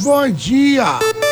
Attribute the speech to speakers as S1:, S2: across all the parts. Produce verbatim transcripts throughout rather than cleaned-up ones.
S1: Bom dia!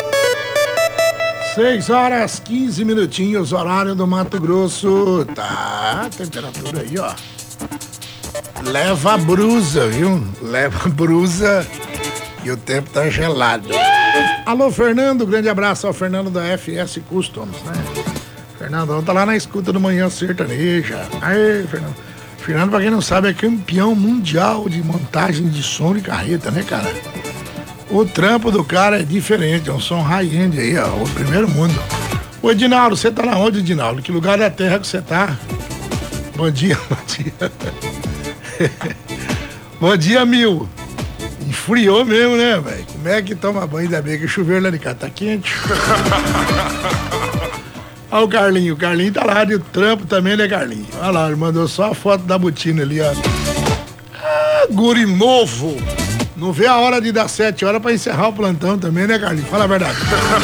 S1: seis horas, quinze minutinhos, horário do Mato Grosso. Tá, temperatura aí, ó. Leva a brusa, viu? Leva a brusa e o tempo tá gelado. Alô, Fernando, grande abraço ao Fernando da F S Customs, né? Fernandão tá lá na escuta do Manhã Sertaneja. Aê, Fernando. Fernando, pra quem não sabe, é campeão mundial de montagem de som de carreta, né, cara? O trampo do cara é diferente, é um som high-end aí, ó, o primeiro mundo. Ô, Edinaldo, você tá na onde, Edinaldo? Que lugar da terra que você tá? Bom dia, bom dia. Bom dia, Mil. Esfriou mesmo, né, velho? Como é que toma banho? Ainda bem que o chuveiro lá de cá tá quente. Olha o Carlinho, o Carlinho tá lá de trampo também, né, Carlinho? Olha lá, ele mandou só a foto da botina ali, ó. Ah, guri novo. Não vê a hora de dar sete horas pra encerrar o plantão também, né, Carlinho? Fala a verdade.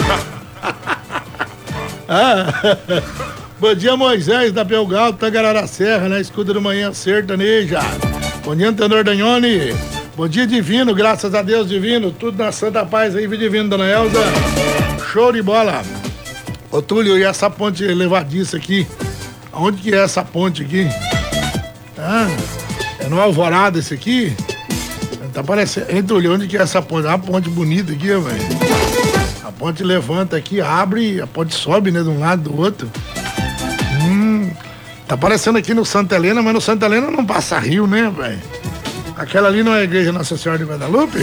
S1: Ah, bom dia, Moisés, da Belgal, Tangarara Serra, na escuta do Manhã Sertaneja. Bom dia, Antenor Danhone. Bom dia, Divino, graças a Deus, Divino. Tudo na santa paz aí, Divino, dona Elza. Show de bola. Ô, Túlio, e essa ponte levadiça aqui? Aonde que é essa ponte aqui? Ah, é no Alvorada esse aqui? Tá parecendo. Hein, Túlio, onde que é essa ponte? Uma ponte bonita aqui, velho. A ponte levanta aqui, abre, a ponte sobe, né, de um lado do outro. Hum, tá parecendo aqui no Santa Helena, mas no Santa Helena não passa rio, né, velho? Aquela ali não é a igreja Nossa Senhora de Guadalupe?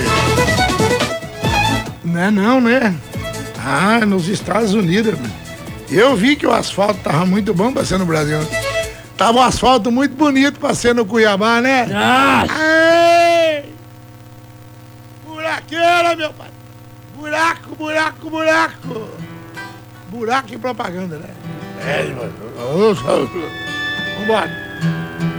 S1: Não é não, né? Ah, nos Estados Unidos. Eu vi que o asfalto tava muito bom pra ser no Brasil. Tava um asfalto muito bonito pra ser no Cuiabá, né?
S2: Ah!
S1: Ai! Buraqueira, meu pai! Buraco, buraco, buraco! Buraco e propaganda, né? É, mano. Vambora.